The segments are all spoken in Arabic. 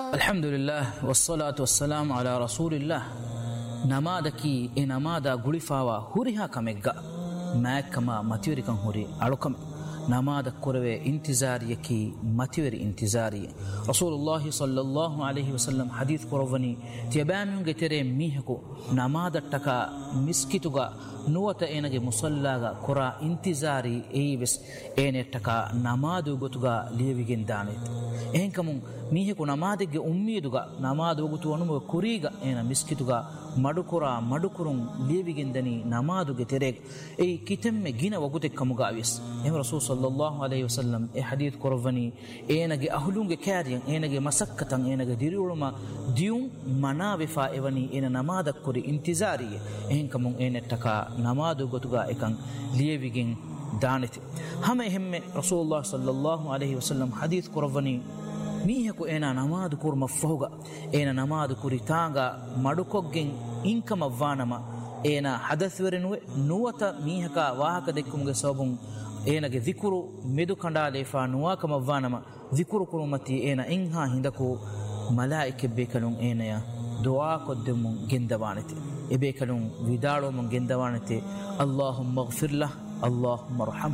الحمد لله والصلاة والسلام على رسول الله نمادكي نمادا غلفاوا هوريها كمگا ماكما ماتيوريكن هوري ألوكم نماد كروي انتظاريكي ماتيوري انتظاري رسول الله صلى الله عليه وسلم حديث كروفني تيبانون گتري ميهكو نماد تكا مسكيتوغا نوتا اينگه مصلاغا كرا انتظاري ايبس اينتكا نمادو گتوغا ليويگن دانيت එහෙන්කමුන් මීහෙකු නමාදෙක්ගේ උම්මීදුගා නමාදෝගුතු අනුම කුරීගා එන මිස්කිතුගා මඩුකුරා මඩුකුරුන් ලියවිගෙන් දනි නමාදුගේ තෙරෙක් ඒ කිතෙම්මේ ගින වගුතෙක් කමුගාවිස් එහෙම රසූල් සල්ලල්ලාහු අලයිහි වසල්ලම් ඒ හදීත් කරවනි ඒනගේ අහුලුන්ගේ කෑරියන් ඒනගේ මසක්කතන් ඒනගේ දිරියුලම දියුම් මනාවෙෆා එවනි එන නමාදක් කුරි ඉන්තිසාරිය එහෙන්කමුන් ඒනෙට්ටකා නමාදෝගතුගා එකන් ලියවිගෙන් دانتي هم هم رسول الله صلى الله عليه وسلم حديث كرفني ميهكو اينا نماد كور مفهوغا اينا نماد كوري تانغا مدوكوگين انكم وانما اينا حدث ورنو نوتا ميهكا واهك دكمگه سوبون ايناگه ذكرو ميدو كنداليفا نواكم وانما ذكرو كرمتي اينا انها هندكو ملائكه بكلون اينا دعاء قدمون گندوانتي ابيكلون ويدالو من گندوانتي اللهم اغفر له اللهم ارحم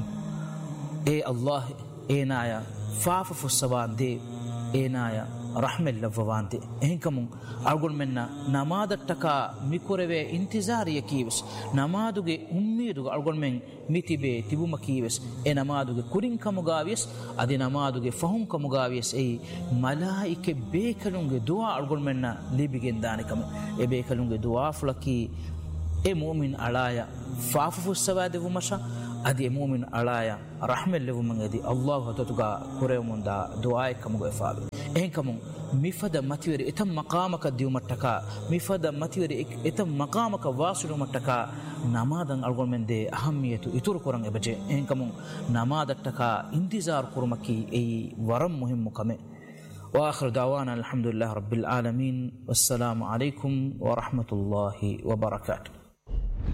اي الله اينايا فافف السوان دي اينايا رحم اللفوان دي اهنكم اقول منا نمادتك ميكوروي انتظار يكيبس نمادوغي اميدوغ اقول من ميتيبي تيبو مكيبس اي نمادوغي كورين كمغاويس ادي نمادوغي فهم كمغاويس اي ملائكه بيكلونغي دعاء اقول منا ليبيگن دانيكم اي بيكلونغي دعاء فلكي اي مؤمن علايا فافف السواد ومشا ادي مؤمن علايا رحمه لومن ادي الله تتغا كوريمون دا دعاء كمغو فال اهنكم مفد متيوري اتم مقامك ديومتكا مفد متيوري اتم مقامك واسلومتكا نمادن الگون من دي اهميه يتور كورن ابجه اهنكم نمادتكا انتظار كرمكي اي ورم مهم كمه واخر دعوانا الحمد لله رب العالمين والسلام عليكم ورحمه الله وبركاته.